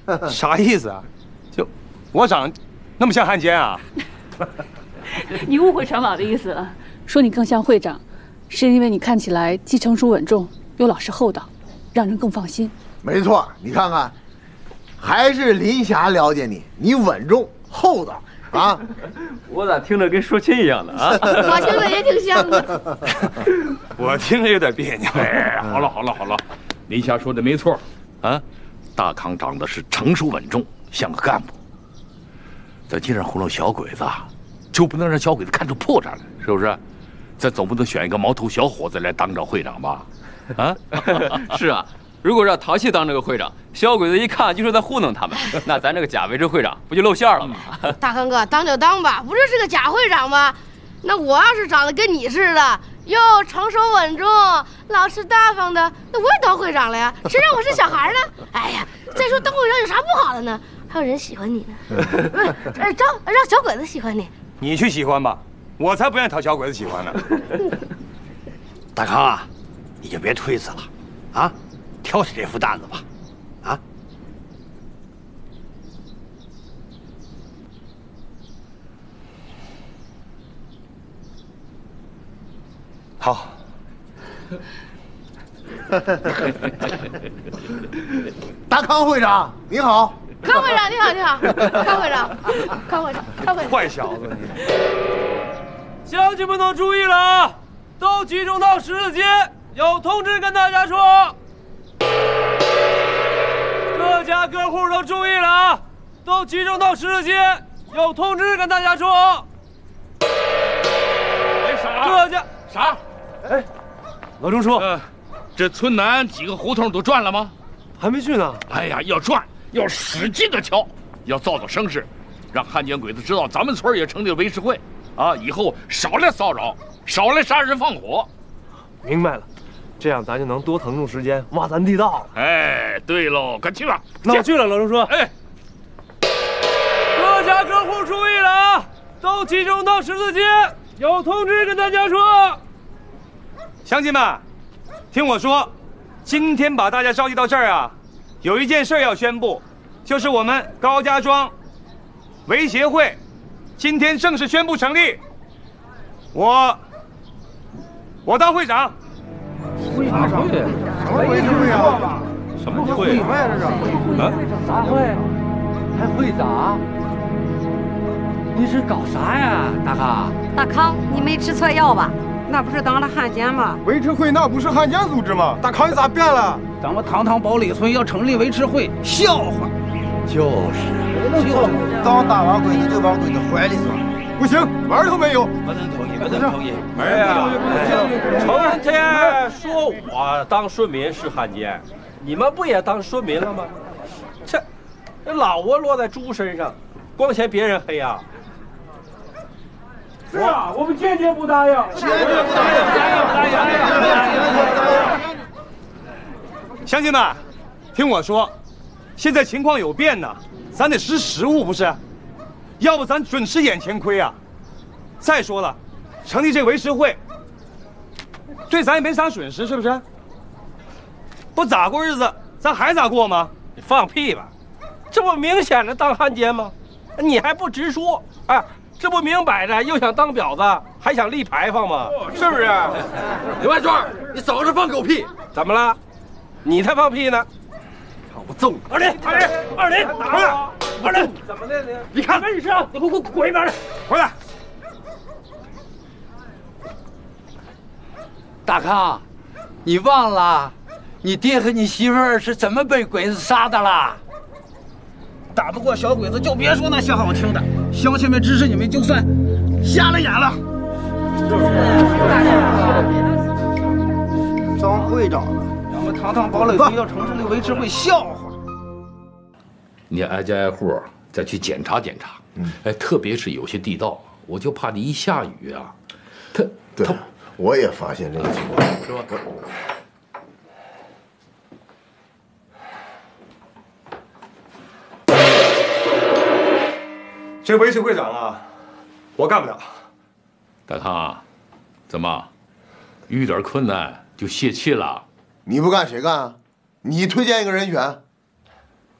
啥意思啊？就我长那么像汉奸啊？ 你误会陈老的意思了，说你更像会长，是因为你看起来既成熟稳重又老实厚道，让人更放心。 没错，你看看，还是林霞了解你，你稳重厚道啊。 我咋听着跟说亲一样的啊？ 我听着也挺像的。 我听着有点别扭。 哎，好了好了好了，林霞说的没错啊，大康长得是成熟稳重，像个干部。咱既然糊弄小鬼子，就不能让小鬼子看出破绽来，是不是？咱总不能选一个毛头小伙子来当着会长吧？啊， 是啊，如果让淘气当这个会长，小鬼子一看就是在糊弄他们，那咱这个假维持会长不就露馅了吗？ 大康哥，当就当吧，不就是个假会长吗？那我要是长得跟你似的，又成熟稳重、老实大方的，那我也当会长了呀。谁让我是小孩呢？哎呀，再说当会长有啥不好的呢？还有人喜欢你呢，让小鬼子喜欢你。 你去喜欢吧，我才不愿意讨小鬼子喜欢呢。 大康啊，你就别推辞了，啊，挑起这副担子吧，啊。 好。 大康会长，你好。 康会长，你好，你好，康会长，康会长，康会长。 坏小子你！ 乡亲们都注意了啊，都集中到十字街，有通知跟大家说。各家各户都注意了啊，都集中到十字街，有通知跟大家说。 哎，啥？ 各家啥？ 哎，老钟叔， 这村南几个胡同都转了吗？ 还没去呢。 哎呀，要转，要使劲的敲，要造造声势，让汉奸鬼子知道咱们村也成立了维持会，啊，以后少来骚扰，少来杀人放火。 明白了，这样咱就能多腾出时间挖咱地道了。 哎，对喽，快去吧。 那我去了，老钟叔。 哎， 各家各户注意了啊，都集中到十字街，有通知跟大家说。 乡亲们，听我说，今天把大家召集到这儿啊，有一件事要宣布，就是我们高家庄维协会今天正式宣布成立。我当会长。 会啥会？ 什么维持会啊？ 什么会？ 啊？ 啥会？还会长？你是搞啥呀，大康？ 大康，你没吃错药吧？那不是当了汉奸吗？ 维持会那不是汉奸组织吗？大康你咋变了？ 咱们堂堂堡垒村要成立维持会，笑话！ 就是刚打完鬼子就往鬼子怀里钻，不行，门儿都没有。 不能同意，不能同意。 哎呀，成天说我当顺民是汉奸，你们不也当顺民了吗？这老窝落在猪身上，光嫌别人黑啊！是啊，我们坚决不答应，坚决不答应。 乡亲们，听我说，现在情况有变呢，咱得识时务不是？要不咱准吃眼前亏啊！再说了，成立这维持会，对咱也没啥损失，是不是？不咋过日子，咱还咋过吗？ 你放屁吧！这不明显的当汉奸吗？你还不直说？哎，这不明摆着又想当婊子，还想立牌坊吗？是不是？ 刘万庄，你少是放狗屁！ 怎么了？你才放屁呢！ 看我揍你！ 二林，打我！二林，怎么的呢？你看没事啊！你给我滚一边来！ 回来！ 大康，你忘了，你爹和你媳妇儿是怎么被鬼子杀的啦？打不过小鬼子，就别说那些好听的。乡亲们支持你们，就算瞎了眼了。 当会长了， 咱们堂堂堡垒村要成立维持会，笑话。 你挨家挨户再去检查检查，哎，特别是有些地道，我就怕你一下雨啊， 对，我也发现这个情况， 是吧？ 这维持会长啊，我干不了。 大康，怎么遇点困难就泄气了？ 你不干谁干啊？你推荐一个人选。